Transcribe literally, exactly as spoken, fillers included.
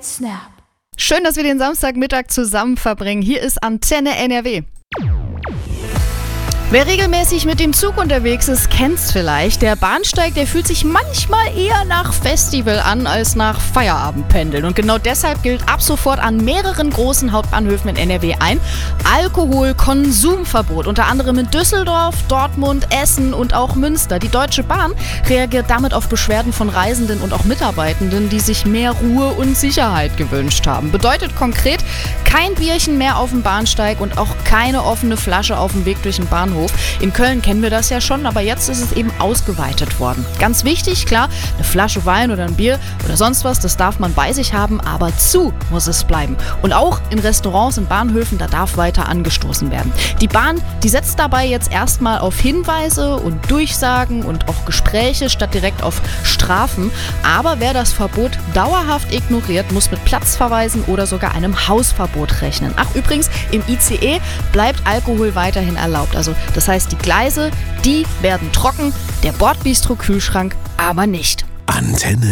Snap. Schön, dass wir den Samstagmittag zusammen verbringen. Hier ist Antenne N R W. Wer regelmäßig mit dem Zug unterwegs ist, kennt's vielleicht. Der Bahnsteig, der fühlt sich manchmal eher nach Festival an als nach Feierabendpendeln. Und genau deshalb gilt ab sofort an mehreren großen Hauptbahnhöfen in N R W ein Alkoholkonsumverbot. Unter anderem in Düsseldorf, Dortmund, Essen und auch Münster. Die Deutsche Bahn reagiert damit auf Beschwerden von Reisenden und auch Mitarbeitenden, die sich mehr Ruhe und Sicherheit gewünscht haben. Bedeutet konkret, kein Bierchen mehr auf dem Bahnsteig und auch keine offene Flasche auf dem Weg durch den Bahnhof. In Köln kennen wir das ja schon, aber jetzt ist es eben ausgeweitet worden. Ganz wichtig, klar, eine Flasche Wein oder ein Bier oder sonst was, das darf man bei sich haben, aber zu muss es bleiben. Und auch in Restaurants und Bahnhöfen, da darf weiter angestoßen werden. Die Bahn, die setzt dabei jetzt erstmal auf Hinweise und Durchsagen und auch Gespräche statt direkt auf Strafen. Aber wer das Verbot dauerhaft ignoriert, muss mit Platzverweisen oder sogar einem Hausverbot rechnen. Ach, übrigens, im I C E bleibt Alkohol weiterhin erlaubt. Also das heißt, die Gleise, die werden trocken, der Bordbistro-Kühlschrank aber nicht. Antenne